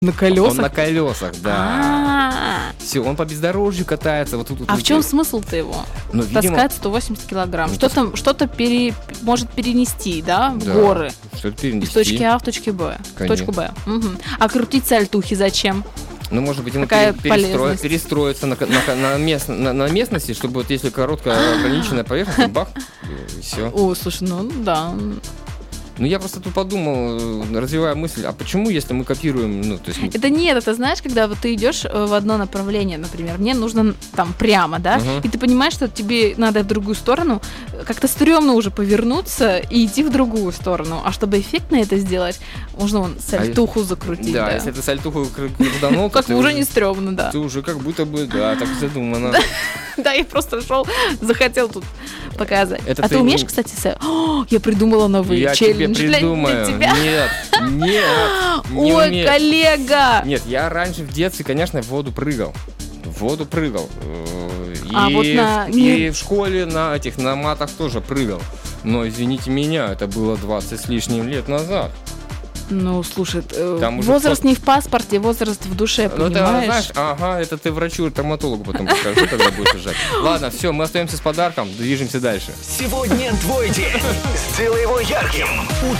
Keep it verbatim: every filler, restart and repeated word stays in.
На колесах? Он на колесах, да. А-а-а. Все, он по бездорожью катается. Вот тут, вот а тут, в чем здесь. смысл-то его? Ну, видимо, таскать сто восемьдесят килограмм. Ну, что-то тас... что-то пере... может перенести, да, в да, горы. Что-то перенести. Из точки А в точке Б. В точку Б. Угу. А крутить сальтухи зачем? Ну, может быть, ему Какая пере- перестроить, перестроиться на, на, на, мест, на, на местности, чтобы вот если короткая ограниченная поверхность, бах, и все. О, слушай, ну да. Ну, я просто тут подумал, развивая мысль, а почему, если мы копируем, ну, то есть... Это нет, это знаешь, когда вот ты идешь в одно направление, например, мне нужно там прямо, да, uh-huh. и ты понимаешь, что тебе надо в другую сторону, как-то стрёмно уже повернуться и идти в другую сторону, а чтобы эффектно это сделать, можно вон сальтуху а закрутить. Да, да, если ты сальтуху крутанул, как бы уже не стрёмно, да. Ты уже как будто бы, да, так задумано. Да, я просто шел, захотел тут показать. Это а ты ты умеешь, не... кстати, сэ... О, я придумала новый я челлендж тебе придумаю. для, для тебя. Нет, нет, не Ой, умею. коллега! Нет, я раньше в детстве, конечно, в воду прыгал. В воду прыгал. И, а вот на... и в школе на этих, на матах тоже прыгал. Но, извините меня, это было двадцать с лишним лет назад. Ну, слушай, там возраст кто... не в паспорте, возраст в душе, ну, понимаешь? Ты, знаешь, ага, это ты врачу-травматологу потом покажу, когда будешь лежать. Ладно, все, мы остаемся с подарком, движемся дальше. Сегодня твой день. Сделай его ярким.